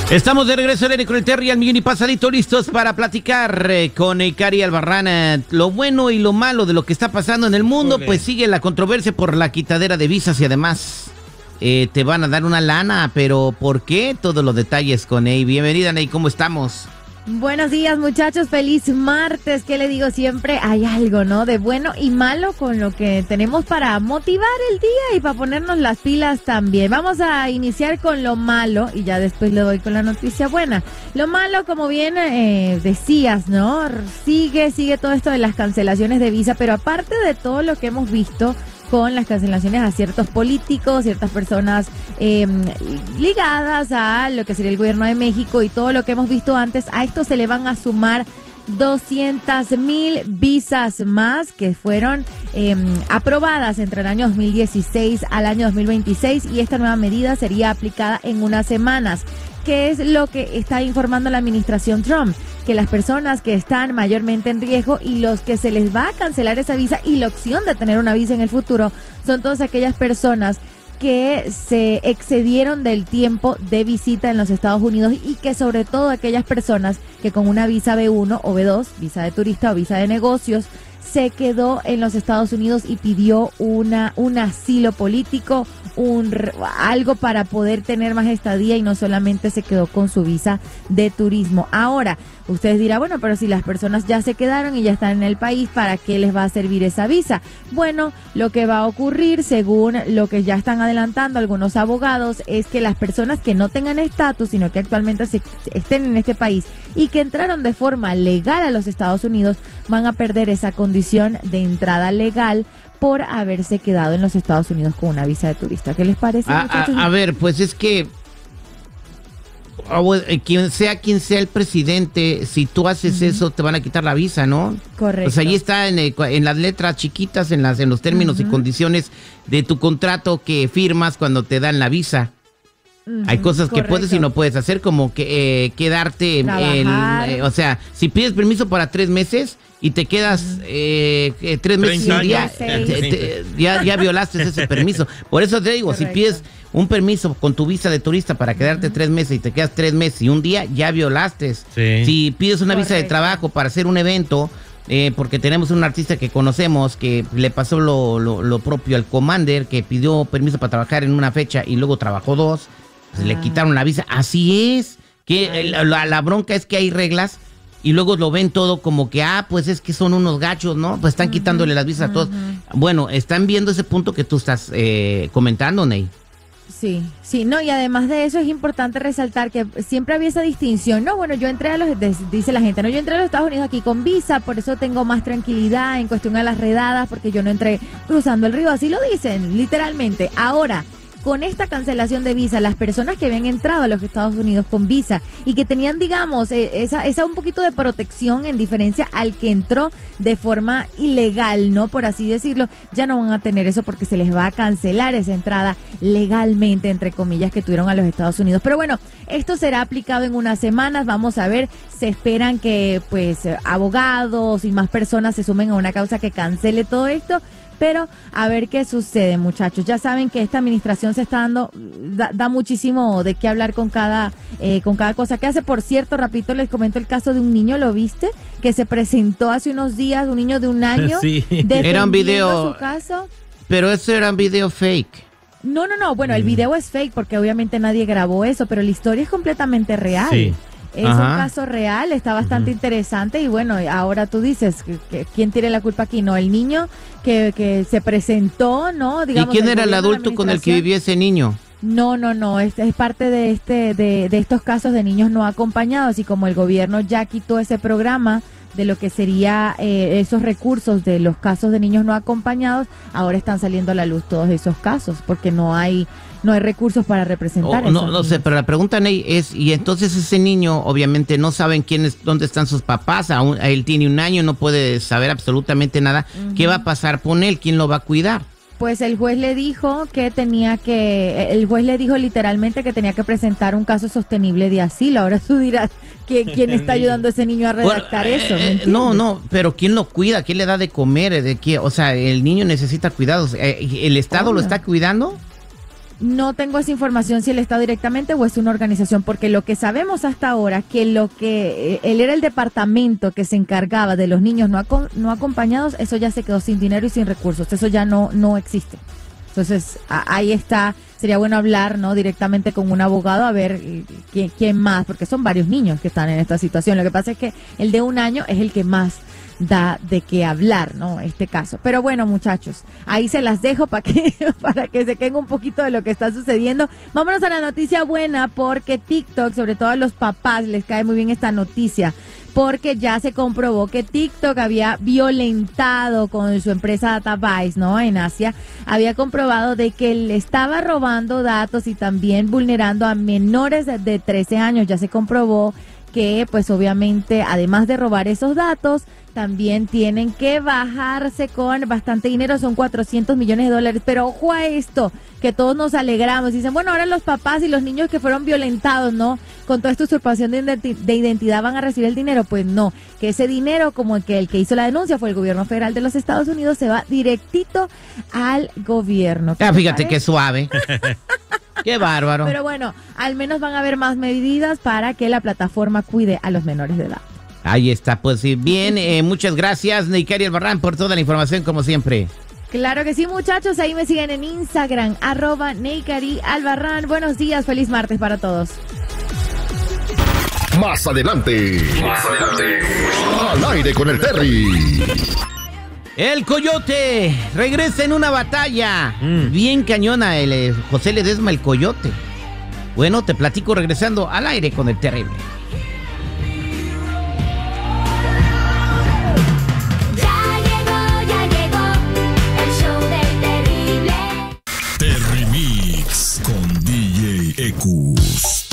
Estamos de regreso al aire con el Terry, al millón y pasadito, listos para platicar con Cari Albarrán. Lo bueno y lo malo de lo que está pasando en el mundo. Okay. Pues sigue la controversia por la quitadera de visas y además te van a dar una lana, pero ¿por qué? Todos los detalles con Ney. Bienvenida, Ney, ¿cómo estamos? Buenos días, muchachos, feliz martes. ¿Qué le digo? Siempre hay algo, ¿no? De bueno y malo con lo que tenemos para motivar el día y para ponernos las pilas también. Vamos a iniciar con lo malo y ya después le doy con la noticia buena. Lo malo, como bien decías, ¿no? Sigue todo esto de las cancelaciones de visa, pero aparte de todo lo que hemos visto con las cancelaciones a ciertos políticos, ciertas personas ligadas a lo que sería el gobierno de México y todo lo que hemos visto antes, a esto se le van a sumar 200,000 visas más que fueron aprobadas entre el año 2016 al año 2026 y esta nueva medida sería aplicada en unas semanas. ¿Qué es lo que está informando la administración Trump? Que las personas que están mayormente en riesgo y los que se les va a cancelar esa visa y la opción de tener una visa en el futuro son todas aquellas personas que se excedieron del tiempo de visita en los Estados Unidos y que sobre todo aquellas personas que con una visa B1 o B2, visa de turista o visa de negocios, se quedó en los Estados Unidos y pidió un asilo político, algo para poder tener más estadía y no solamente se quedó con su visa de turismo. Ahora, ustedes dirán, bueno, pero si las personas ya se quedaron y ya están en el país, ¿para qué les va a servir esa visa? Bueno, lo que va a ocurrir, según lo que ya están adelantando algunos abogados, es que las personas que no tengan estatus, sino que actualmente estén en este país y que entraron de forma legal a los Estados Unidos, van a perder esa condición de entrada legal por haberse quedado en los Estados Unidos con una visa de turista. ¿Qué les parece, muchachos? A ver, pues es que quien sea el presidente, si tú haces eso, te van a quitar la visa, ¿no? Correcto. Pues allí está en las letras chiquitas, en los términos y condiciones de tu contrato que firmas cuando te dan la visa. Hay cosas que puedes y no puedes hacer, como que quedarte, o sea, si pides permiso para 3 meses y te quedas 3 meses y un día, ya violaste ese permiso. Por eso te digo, correcto, si pides un permiso con tu visa de turista para quedarte 3 meses y te quedas 3 meses y un día, ya violaste. Sí. Si pides una visa de trabajo para hacer un evento, porque tenemos un artista que conocemos que le pasó lo propio al Commander, que pidió permiso para trabajar en una fecha y luego trabajó 2, pues le quitaron la visa. Así es, que la bronca es que hay reglas y luego lo ven todo como que, pues es que son unos gachos, ¿no? Pues están quitándole las visas a todos. Bueno, están viendo ese punto que tú estás comentando, Ney. Sí, no, y además de eso es importante resaltar que siempre había esa distinción, ¿no? Bueno, yo entré dice la gente, no, yo entré a los Estados Unidos aquí con visa, por eso tengo más tranquilidad en cuestión a las redadas, porque yo no entré cruzando el río, así lo dicen, literalmente. Ahora, con esta cancelación de visa, las personas que habían entrado a los Estados Unidos con visa y que tenían, digamos, esa un poquito de protección en diferencia al que entró de forma ilegal, ¿no? Por así decirlo, ya no van a tener eso porque se les va a cancelar esa entrada legalmente, entre comillas, que tuvieron a los Estados Unidos. Pero bueno, esto será aplicado en unas semanas, vamos a ver, se esperan que pues abogados y más personas se sumen a una causa que cancele todo esto. Pero a ver qué sucede, muchachos. Ya saben que esta administración se está dando, da muchísimo de qué hablar con cada cosa que hace. Por cierto, rapidito les comento el caso de un niño, ¿lo viste? Que se presentó hace unos días, un niño de 1 año. Sí. Era un video. Su caso. Pero eso era un video fake. No. Bueno, el video es fake porque obviamente nadie grabó eso, pero la historia es completamente real. Sí. Es un caso real, está bastante interesante y bueno, ahora tú dices, ¿quién tiene la culpa aquí? No, el niño que se presentó, ¿no? Digamos, ¿y quién era el adulto con el que vivía ese niño? No, es parte de estos casos de niños no acompañados y como el gobierno ya quitó ese programa de lo que sería esos recursos de los casos de niños no acompañados, ahora están saliendo a la luz todos esos casos porque no hay recursos para representar. No sé, pero la pregunta, Ney, es, y entonces ese niño obviamente no saben dónde están sus papás, él tiene 1 año, no puede saber absolutamente nada. ¿Qué va a pasar con él? ¿Quién lo va a cuidar? Pues el juez le dijo literalmente que tenía que presentar un caso sostenible de asilo. Ahora tú dirás, ¿quién está ayudando a ese niño a redactar eso? No, pero ¿quién lo cuida? ¿Quién le da de comer? O sea, el niño necesita cuidados. ¿El Estado lo está cuidando? No tengo esa información si el Estado directamente o es una organización, porque lo que sabemos hasta ahora, que él era el departamento que se encargaba de los niños no acompañados, eso ya se quedó sin dinero y sin recursos, eso ya no existe. Entonces, ahí está, sería bueno hablar, ¿no?, directamente con un abogado a ver quién más, porque son varios niños que están en esta situación. Lo que pasa es que el de 1 año es el que más da de qué hablar, ¿no?, este caso. Pero bueno, muchachos, ahí se las dejo para que se queden un poquito de lo que está sucediendo. Vámonos a la noticia buena, porque TikTok, sobre todo a los papás, les cae muy bien esta noticia, porque ya se comprobó que TikTok había violentado con su empresa DataVice, ¿no?, en Asia, había comprobado de que le estaba robando datos y también vulnerando a menores de 13 años. Ya se comprobó que, pues obviamente, además de robar esos datos, también tienen que bajarse con bastante dinero, son $400 millones. Pero ojo a esto, que todos nos alegramos. Dicen, bueno, ahora los papás y los niños que fueron violentados, ¿no?, con toda esta usurpación de identidad van a recibir el dinero. Pues no, que ese dinero, como el que hizo la denuncia fue el gobierno federal de los Estados Unidos, se va directito al gobierno. Fíjate qué suave. Qué bárbaro. Pero bueno, al menos van a haber más medidas para que la plataforma cuide a los menores de edad. Ahí está, pues sí. Bien, muchas gracias, Neikari Albarrán, por toda la información, como siempre. Claro que sí, muchachos. Ahí me siguen en Instagram, @Neikari Albarrán. Buenos días, feliz martes para todos. Más adelante. Al aire con el Terry. El Coyote regresa en una batalla. Bien cañona el José Ledesma, el Coyote. Bueno, te platico regresando al aire con el Terrible.